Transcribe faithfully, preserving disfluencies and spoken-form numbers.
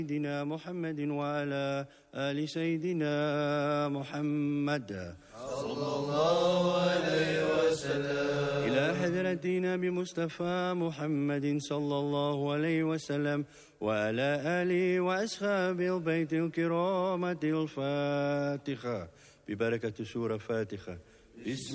سيدنا محمد وعلى آل سيدنا محمد صلى الله عليه وسلم. إلى حضرة نبي مصطفى محمد صلى الله عليه وسلم وعلى آله وأصحاب البيت الكرامة الفاتحة ببركة سورة فاتحة. بسم